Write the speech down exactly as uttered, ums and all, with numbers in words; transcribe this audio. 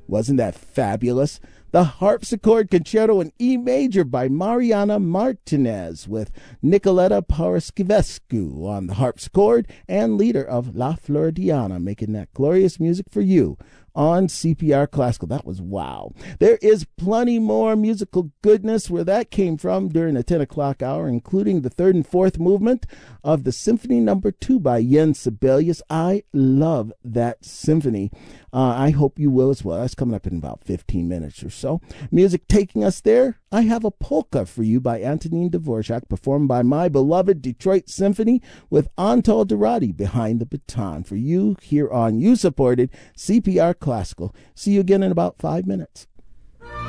Wasn't that fabulous? The Harpsichord Concerto in E major by Mariana Martinez with Nicoletta Paraschivescu on the harpsichord and leader of La Floridiana making that glorious music for you on C P R Classical. That was wow. There is plenty more musical goodness where that came from during the ten o'clock hour, including the third and fourth movement of the Symphony Number Two by Jens Sibelius. I love that symphony. Uh, I hope you will as well. That's coming up in about fifteen minutes or so. Music taking us there. I have a polka for you by Antonin Dvorak, performed by my beloved Detroit Symphony with Antal Dorati behind the baton for you here on you-supported C P R Classical. See you again in about five minutes.